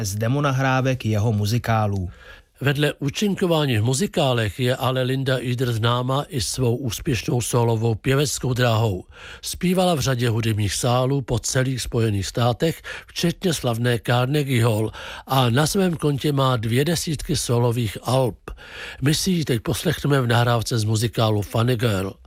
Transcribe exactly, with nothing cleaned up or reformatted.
z demonahrávek jeho muzikálů. Vedle účinkování v muzikálech je ale Linda Eder známa i svou úspěšnou solovou pěveckou dráhou. Zpívala v řadě hudebních sálů po celých Spojených státech, včetně slavné Carnegie Hall, a na svém kontě má dvě desítky solových alb. My si ji teď poslechneme v nahrávce z muzikálu Funny Girl.